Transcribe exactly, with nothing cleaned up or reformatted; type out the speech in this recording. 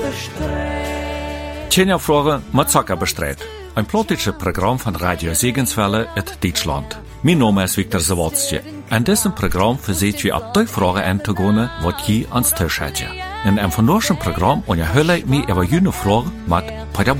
Tjenja Flore met Zakker bestrijd. Een plotische programma van Radio Segenswelle uit Duitsland. Mijn naam is Viktor Zawodski. En dit programma verziet je op die vragen aan te gaan wat je aan het thuis hebt. In een van deze programma onderhoud ik me over jullie vragen met